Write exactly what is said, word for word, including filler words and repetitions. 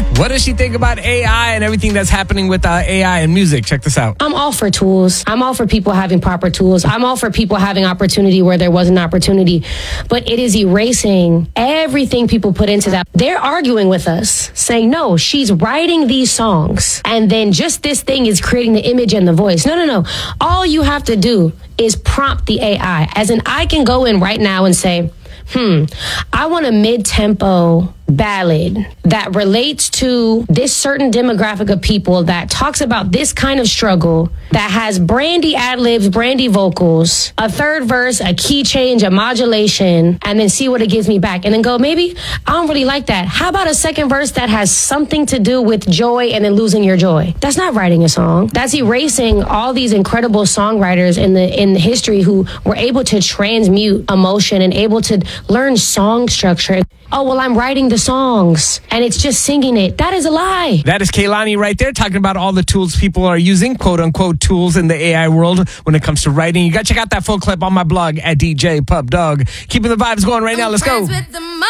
there. What does she think about A I and everything that's happening with uh, A I and music? Check this out. I'm all for tools. I'm all for people having proper tools. I'm all for people having opportunity where there was an opportunity. But it is erasing everything people put into that. They're arguing with us, saying, no, she's writing these songs. And then just this thing is creating the image and the voice. No, no, no. All you have to do is prompt the A I. As in, I can go in right now and say, hmm, I want a mid-tempo ballad that relates to this certain demographic of people that talks about this kind of struggle, that has Brandy ad-libs, Brandy vocals, a third verse, a key change, a modulation, and then see what it gives me back. And then go, maybe I don't really like that. How about a second verse that has something to do with joy and then losing your joy? That's not writing a song. That's erasing all these incredible songwriters in the in the history who were able to transmute emotion and able to learn song structure. Oh, well, I'm writing the songs and it's just singing it. That is a lie. That is Kehlani right there talking about all the tools people are using, quote unquote tools in the A I world when it comes to writing. You got to check out that full clip on my blog at D J Pub Dog. Keeping the vibes going right now. Let's go.